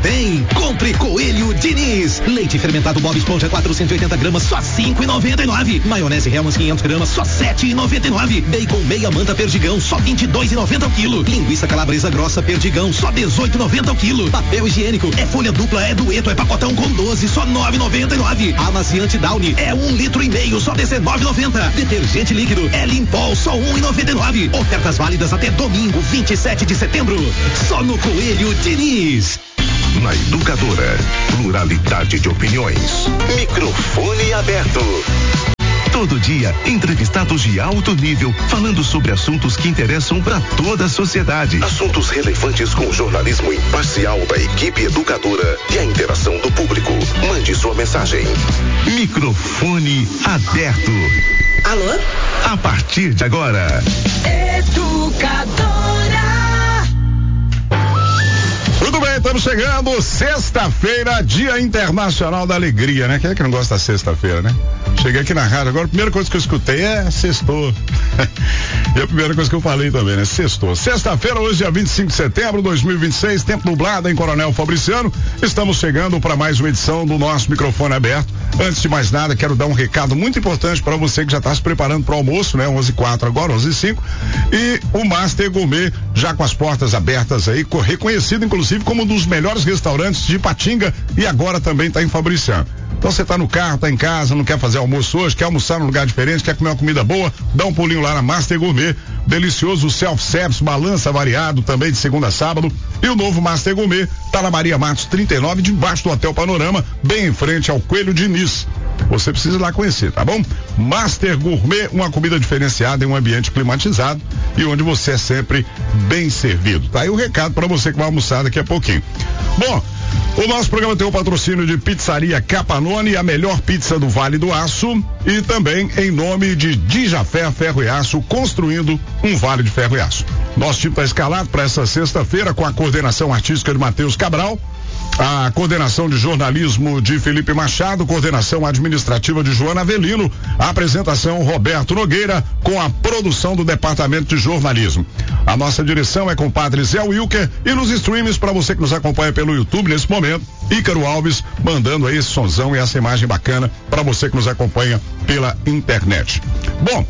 tem. Compre Coelho Diniz. Leite fermentado Bob Esponja 480 gramas, só 5,99. Maionese Hellmann's 500 gramas, só 7,99. Bacon meia manta Perdigão, só 22,90 ao quilo. Linguiça calabresa grossa Perdigão, só 18,90 ao quilo. Papel higiênico é folha dupla, é dueto, é pacotão com 12, só 9,99. Amaciante Downy é 1,5 litros, só 19,90. Detergente líquido é Limpol, só 1,99. Ofertas válidas até domingo, 27 de setembro. Só no Coelho Diniz. Na Educadora, pluralidade de opiniões. Microfone aberto. Todo dia, entrevistados de alto nível, falando sobre assuntos que interessam para toda a sociedade. Assuntos relevantes com o jornalismo imparcial da equipe educadora e a interação do público. Mande sua mensagem. Microfone aberto. Alô? A partir de agora. Educadora. Muito bem, estamos chegando, sexta-feira, Dia Internacional da Alegria, né? Quem é que não gosta da sexta-feira, né? Cheguei aqui na rádio, agora a primeira coisa que eu escutei é sextou. E a primeira coisa que eu falei também, né? Sextou. Sexta-feira, hoje, dia 25 de setembro de 2026, tempo nublado em Coronel Fabriciano. Estamos chegando para mais uma edição do nosso Microfone Aberto. Antes de mais nada, quero dar um recado muito importante para você que já está se preparando para o almoço, né? 11h04 agora, 11h05. E o Master Gourmet, já com as portas abertas aí, reconhecido inclusive como um dos melhores restaurantes de Ipatinga e agora também está em Fabriciano. Então você tá no carro, tá em casa, não quer fazer almoço hoje, quer almoçar num lugar diferente, quer comer uma comida boa, dá um pulinho lá na Master Gourmet. Delicioso self-service, balança variado também de segunda a sábado. E o novo Master Gourmet tá na Maria Matos 39, debaixo do Hotel Panorama, bem em frente ao Coelho Diniz. Você precisa ir lá conhecer, tá bom? Master Gourmet, uma comida diferenciada em um ambiente climatizado e onde você é sempre bem servido. Tá aí o recado para você que vai almoçar daqui a pouquinho. Bom, o nosso programa tem o patrocínio de Pizzaria Capanone, a melhor pizza do Vale do Aço, e também em nome de Dijafé Ferro e Aço, construindo um Vale de Ferro e Aço. Nosso time está escalado para essa sexta-feira com a coordenação artística de Matheus Cabral, a coordenação de jornalismo de Felipe Machado, coordenação administrativa de Joana Avelino, a apresentação Roberto Nogueira, com a produção do departamento de jornalismo. A nossa direção é com o padre Zé Wilker e nos streams para você que nos acompanha pelo YouTube nesse momento, Ícaro Alves mandando aí esse sonzão e essa imagem bacana para você que nos acompanha pela internet. Bom,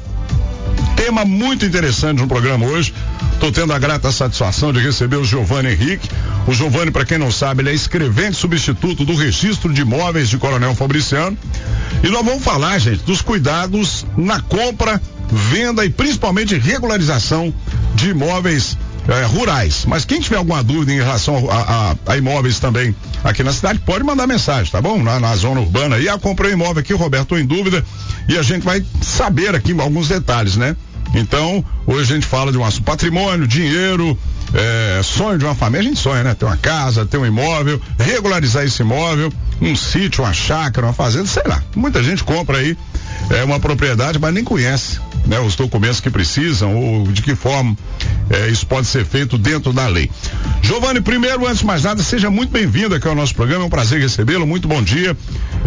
tema muito interessante no programa hoje. Estou tendo a grata satisfação de receber o Giovanni Henrique. O Giovanni, para quem não sabe, ele é escrevente substituto do Registro de Imóveis de Coronel Fabriciano. E nós vamos falar, gente, dos cuidados na compra, venda e principalmente regularização de imóveis rurais. Mas quem tiver alguma dúvida em relação a imóveis também aqui na cidade, pode mandar mensagem, tá bom? Na zona urbana aí, comprei um imóvel aqui, Roberto, tô em dúvida, e a gente vai saber aqui alguns detalhes, né? Então, hoje a gente fala de um assunto, patrimônio, dinheiro, sonho de uma família, a gente sonha, né? Ter uma casa, ter um imóvel, regularizar esse imóvel, um sítio, uma chácara, uma fazenda, sei lá. Muita gente compra aí uma propriedade, mas nem conhece, né? Os documentos que precisam ou de que forma isso pode ser feito dentro da lei. Giovanni, primeiro, antes de mais nada, seja muito bem-vindo aqui ao nosso programa, é um prazer recebê-lo, muito bom dia,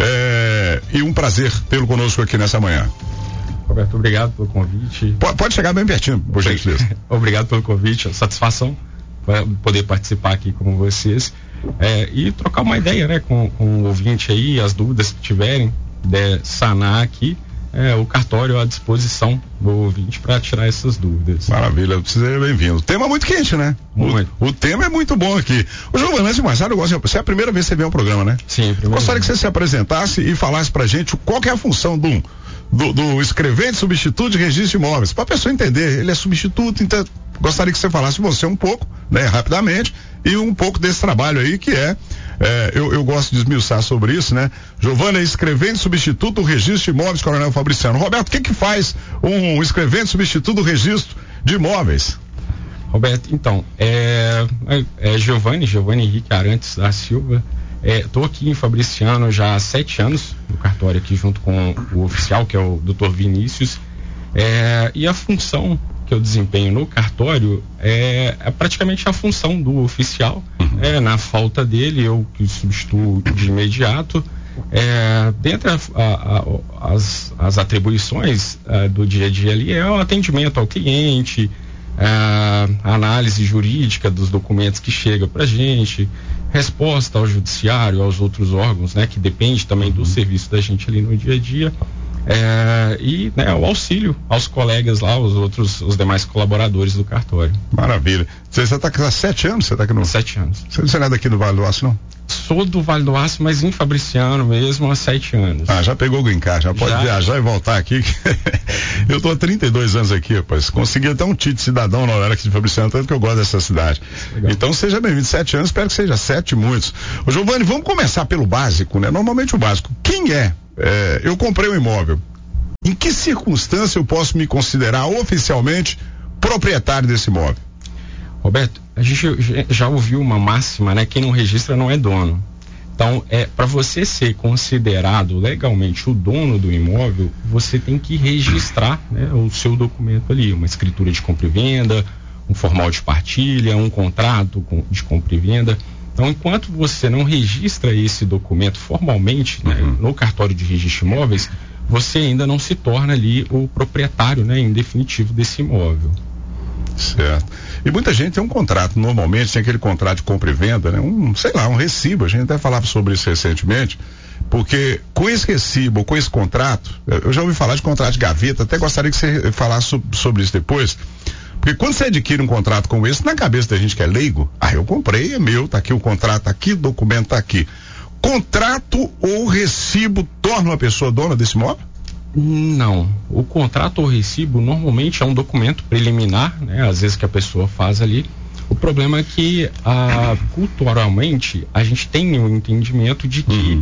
e um prazer tê-lo conosco aqui nessa manhã. Roberto, obrigado pelo convite. Pode chegar bem pertinho, por gentileza. Obrigado pelo convite, satisfação poder participar aqui com vocês e trocar uma ideia, né, com o ouvinte aí, as dúvidas que tiverem, sanar aqui. O cartório à disposição do ouvinte para tirar essas dúvidas. Maravilha, seja bem-vindo. Tema muito quente, né? O tema é muito bom aqui. O Giovanni, antes de mais nada, você é a primeira vez que você vem ao programa, né? Sim, gostaria que você se apresentasse e falasse pra gente qual que é a função do escrevente substituto de registro de imóveis, para a pessoa entender, ele é substituto, então gostaria que você falasse você um pouco, né, rapidamente, e um pouco desse trabalho aí que eu gosto de esmiuçar sobre isso, né? Giovanni é escrevente substituto do registro de imóveis Coronel Fabriciano. Roberto, o que faz um escrevente substituto do registro de imóveis? Roberto, então, Giovanni Henrique Arantes da Silva. Estou aqui em Fabriciano já há 7 anos, no cartório aqui junto com o oficial, que é o Dr. Vinícius, e a função que eu desempenho no cartório é praticamente a função do oficial. Na falta dele, eu que substituo de imediato. Dentre as atribuições do dia a dia ali é o atendimento ao cliente, a análise jurídica dos documentos que chega para a gente, resposta ao judiciário, aos outros órgãos, né, que depende também do serviço da gente ali no dia a dia, e, né, o auxílio aos colegas lá, os demais colaboradores do cartório. Maravilha. Você está há 7 anos? Você está aqui no... 7 anos. Você não é daqui do Vale do Aço, não? Sou do Vale do Aço, mas em Fabriciano mesmo há 7 anos. Já pegou o green card, já pode viajar e voltar aqui. Eu tô há 32 anos aqui, rapaz. Consegui até um título de cidadão na hora aqui de Fabriciano, tanto que eu gosto dessa cidade. Legal. Então seja bem-vindo, 7 anos, espero que seja 7 muitos. Ô Giovanni, vamos começar pelo básico, né? Normalmente o básico. Quem eu comprei um imóvel. Em que circunstância eu posso me considerar oficialmente proprietário desse imóvel? Roberto, a gente já ouviu uma máxima, né? Quem não registra não é dono. Então, para você ser considerado legalmente o dono do imóvel, você tem que registrar, né, o seu documento ali, uma escritura de compra e venda, um formal de partilha, um contrato de compra e venda. Então, enquanto você não registra esse documento formalmente, né, no cartório de registro de imóveis, você ainda não se torna ali o proprietário, né, em definitivo desse imóvel. Certo. E muita gente tem um contrato, normalmente tem aquele contrato de compra e venda, né? Um recibo, a gente até falava sobre isso recentemente, porque com esse recibo, com esse contrato, eu já ouvi falar de contrato de gaveta, até gostaria que você falasse sobre isso depois, porque quando você adquire um contrato como esse, na cabeça da gente que é leigo, eu comprei, é meu, tá aqui o contrato, tá aqui, o documento tá aqui. Contrato ou recibo torna uma pessoa dona desse imóvel? Não, o contrato ou recibo normalmente é um documento preliminar, né? Às vezes que a pessoa faz ali. O problema é que culturalmente a gente tem um entendimento de que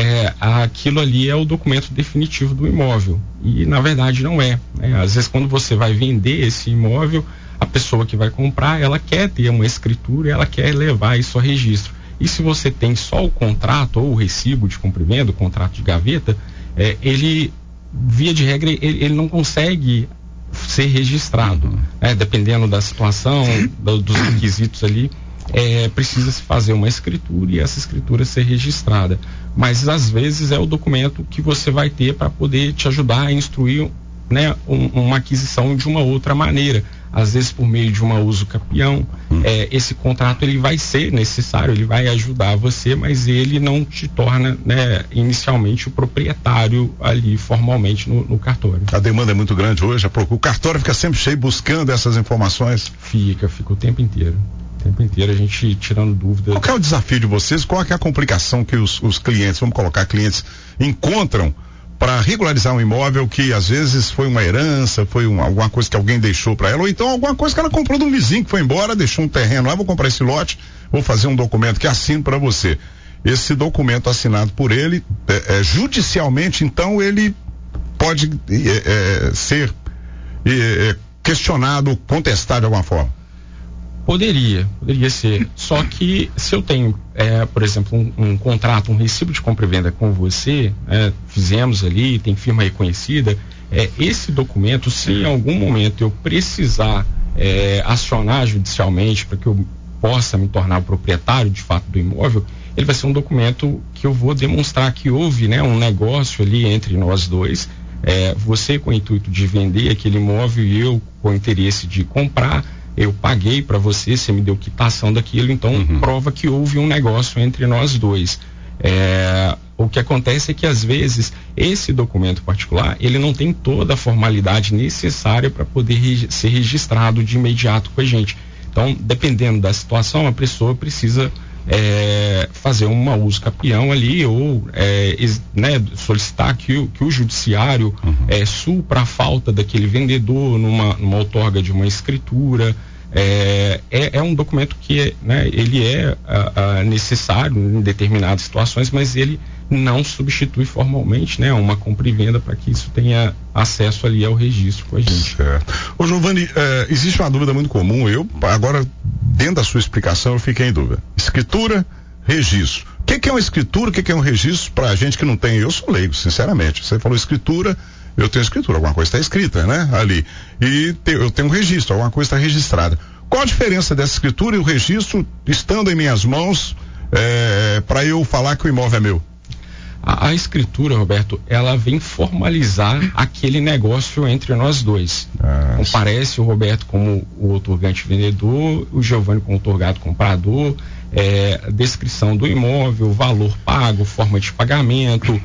aquilo ali é o documento definitivo do imóvel, e na verdade não é, né? Às vezes quando você vai vender esse imóvel, a pessoa que vai comprar, ela quer ter uma escritura e ela quer levar isso a registro. E se você tem só o contrato ou o recibo de compra e venda, o contrato de gaveta, ele, via de regra, ele não consegue ser registrado, né? Dependendo da situação, dos requisitos ali, precisa se fazer uma escritura e essa escritura ser registrada. Mas às vezes é o documento que você vai ter para poder te ajudar a instruir, né, uma aquisição de uma outra maneira, às vezes por meio de uma uso capião. Esse contrato ele vai ser necessário, ele vai ajudar você, mas ele não te torna, né, inicialmente o proprietário ali formalmente no cartório. A demanda é muito grande hoje, o cartório fica sempre cheio buscando essas informações? Fica o tempo inteiro. O tempo inteiro a gente tirando dúvidas. Qual é o desafio de vocês? Qual é a complicação que os clientes, vamos colocar clientes, encontram para regularizar um imóvel que às vezes foi uma herança, foi alguma coisa que alguém deixou para ela, ou então alguma coisa que ela comprou de um vizinho que foi embora, deixou um terreno lá, vou comprar esse lote, vou fazer um documento que assino para você. Esse documento assinado por ele, judicialmente, então, ele pode ser questionado, contestado de alguma forma? Poderia ser. Só que se eu tenho, por exemplo, um contrato, um recibo de compra e venda com você, fizemos ali, tem firma reconhecida, esse documento, se em algum momento eu precisar acionar judicialmente para que eu possa me tornar o proprietário de fato do imóvel, ele vai ser um documento que eu vou demonstrar que houve, né, um negócio ali entre nós dois, você com o intuito de vender aquele imóvel e eu com o interesse de comprar. Eu paguei para você me deu quitação daquilo, então prova que houve um negócio entre nós dois. O que acontece é que às vezes esse documento particular, ele não tem toda a formalidade necessária para poder ser registrado de imediato com a gente. Então, dependendo da situação, a pessoa precisa fazer uma uso capião ali, ou né, solicitar que o judiciário supra a falta daquele vendedor numa outorga de uma escritura. É um documento que né, ele é necessário em determinadas situações, mas ele não substitui formalmente, né, uma compra e venda para que isso tenha acesso ali ao registro com a gente. Certo. Ô Giovanni, existe uma dúvida muito comum, agora, dentro da sua explicação, eu fiquei em dúvida. Escritura, registro. O que é uma escritura, o que é um registro pra gente que não tem? Eu sou leigo, sinceramente. Você falou escritura, eu tenho escritura, alguma coisa está escrita, né, ali. E eu tenho um registro, alguma coisa está registrada. Qual a diferença dessa escritura e o registro estando em minhas mãos para eu falar que o imóvel é meu? A escritura, Roberto, ela vem formalizar aquele negócio entre nós dois. Comparece o Roberto como o outorgante vendedor, o Giovanni como outorgado comprador, descrição do imóvel, valor pago, forma de pagamento,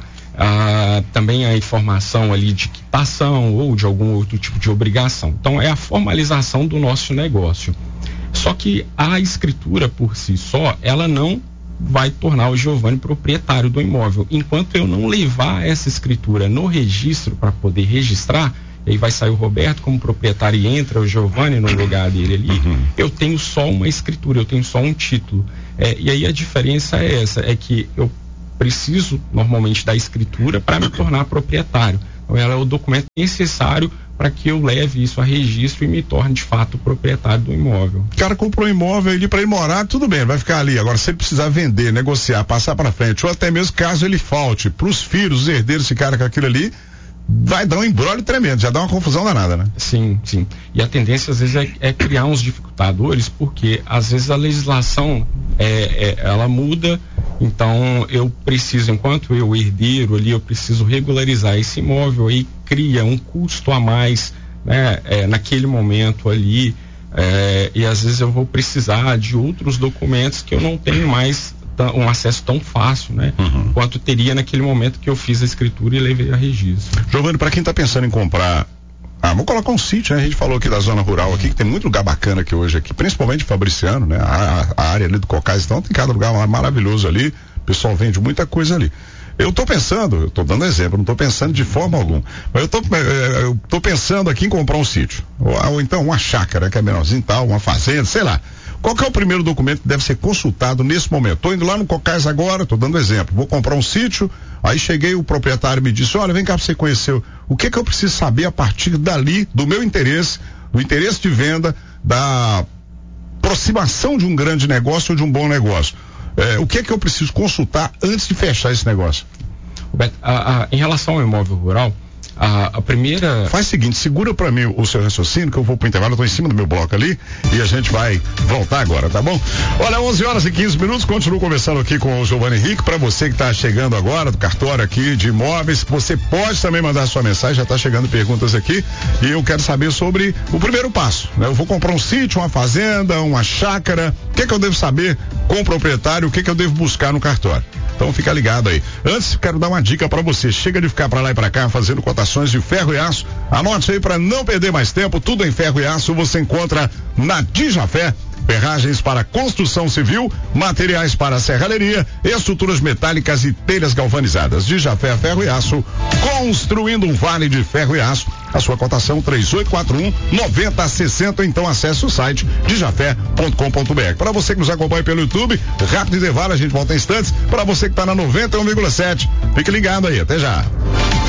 também a informação ali de quitação ou de algum outro tipo de obrigação. Então, é a formalização do nosso negócio. Só que a escritura por si só, ela não vai tornar o Giovanni proprietário do imóvel. Enquanto eu não levar essa escritura no registro para poder registrar, aí vai sair o Roberto como proprietário e entra o Giovanni no lugar dele ali, eu tenho só uma escritura, eu tenho só um título. E aí a diferença é essa, é que eu preciso normalmente da escritura para me tornar proprietário. Então ela é o documento necessário para que eu leve isso a registro e me torne de fato proprietário do imóvel. O cara comprou um imóvel ali para ele morar, tudo bem, vai ficar ali. Agora, se ele precisar vender, negociar, passar para frente, ou até mesmo caso ele falte para os filhos, os herdeiros ficarem com aquilo ali, vai dar um embrólio tremendo, já dá uma confusão danada, né? Sim. E a tendência às vezes é criar uns dificultadores, porque às vezes a legislação ela muda, então eu preciso, enquanto eu herdeiro ali, eu preciso regularizar esse imóvel, aí cria um custo a mais, né? Naquele momento ali, e às vezes eu vou precisar de outros documentos que eu não tenho mais um acesso tão fácil, né? Quanto teria naquele momento que eu fiz a escritura e levei a registro. Giovanni, para quem está pensando em comprar, vamos colocar um sítio, né? A gente falou aqui da zona rural aqui, que tem muito lugar bacana aqui hoje aqui, principalmente Fabriciano, né? A área ali do Cocais, então tem cada lugar maravilhoso ali, o pessoal vende muita coisa ali. Eu tô dando exemplo, não tô pensando de forma alguma, mas eu tô pensando aqui em comprar um sítio, ou então uma chácara, que é menorzinho tal, uma fazenda, sei lá. Qual que é o primeiro documento que deve ser consultado nesse momento? Tô indo lá no Cocais agora, tô dando exemplo, vou comprar um sítio, aí cheguei, o proprietário me disse, olha, vem cá pra você conhecer, o que eu preciso saber a partir dali, do meu interesse, do interesse de venda, da aproximação de um grande negócio ou de um bom negócio. O que eu preciso consultar antes de fechar esse negócio? Roberto, em relação ao imóvel rural, a primeira... Faz o seguinte, segura pra mim o seu raciocínio, que eu vou pro intervalo, eu tô em cima do meu bloco ali, e a gente vai voltar agora, tá bom? Olha, 11h15, continuo conversando aqui com o Giovanni Henrique. Pra você que tá chegando agora do cartório aqui de imóveis, você pode também mandar sua mensagem, já tá chegando perguntas aqui, e eu quero saber sobre o primeiro passo, né? Eu vou comprar um sítio, uma fazenda, uma chácara, o que eu devo saber com o proprietário, o que eu devo buscar no cartório? Então fica ligado aí. Antes, quero dar uma dica para você. Chega de ficar para lá e para cá fazendo cotações de ferro e aço. Anote aí para não perder mais tempo. Tudo em ferro e aço você encontra na Dijafé. Ferragens para construção civil, materiais para serralheria, estruturas metálicas e telhas galvanizadas. Dijafé Ferro e Aço, construindo um vale de ferro e aço. A sua cotação 3841-9060. Então acesse o site dijafé.com.br. Para você que nos acompanha pelo YouTube, rápido intervalo, a gente volta em instantes. Para você que está na 91,7, fique ligado aí, até já.